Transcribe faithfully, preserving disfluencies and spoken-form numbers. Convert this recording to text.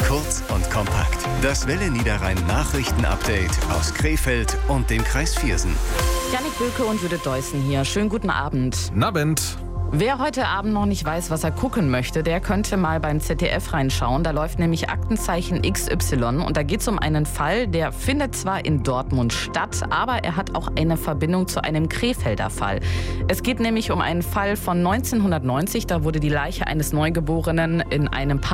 Kurz und kompakt. Das Welle Niederrhein Nachrichten-Update aus Krefeld und dem Kreis Viersen. Jannik Böke und Judith Deussen hier. Schönen guten Abend. Abend. Wer heute Abend noch nicht weiß, was er gucken möchte, der könnte mal beim Z D F reinschauen. Da läuft nämlich Aktenzeichen X Y und da geht es um einen Fall, der findet zwar in Dortmund statt, aber er hat auch eine Verbindung zu einem Krefelder Fall. Es geht nämlich um einen Fall von neunzehnhundertneunzig, da wurde die Leiche eines Neugeborenen in einem